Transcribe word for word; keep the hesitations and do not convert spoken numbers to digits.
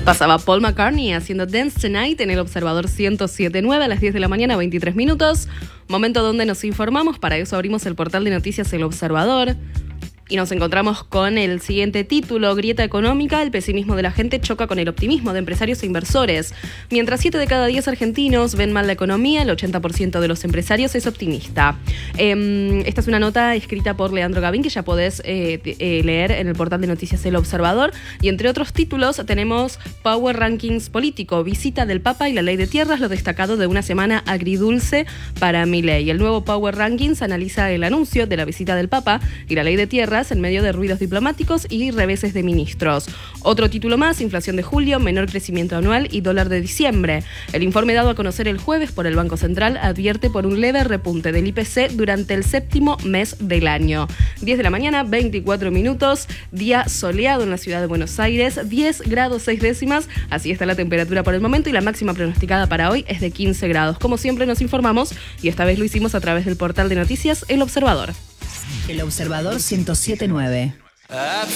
Pasaba Paul McCartney haciendo Dance Tonight en el Observador ciento siete punto nueve a las diez de la mañana, veintitrés minutos. Momento donde nos informamos, para eso abrimos el portal de noticias El Observador. Y nos encontramos con el siguiente título: Grieta económica, el pesimismo de la gente choca con el optimismo de empresarios e inversores. Mientras siete de cada diez argentinos ven mal la economía, el ochenta por ciento de los empresarios es optimista. Eh, esta es una nota escrita por Leandro Gavín, que ya podés eh, eh, leer en el portal de noticias El Observador. Y entre otros títulos tenemos Power Rankings político, visita del Papa y la ley de tierras, lo destacado de una semana agridulce para Milei. El nuevo Power Rankings analiza el anuncio de la visita del Papa y la ley de tierras en medio de ruidos diplomáticos y reveses de ministros. Otro título más: inflación de julio, menor crecimiento anual y dólar de diciembre. El informe dado a conocer el jueves por el Banco Central advierte por un leve repunte del I P C durante el séptimo mes del año. diez de la mañana, veinticuatro minutos, día soleado en la ciudad de Buenos Aires, diez grados seis décimas, así está la temperatura por el momento, y la máxima pronosticada para hoy es de quince grados. Como siempre nos informamos, y esta vez lo hicimos a través del portal de noticias El Observador. El Observador ciento siete punto nueve.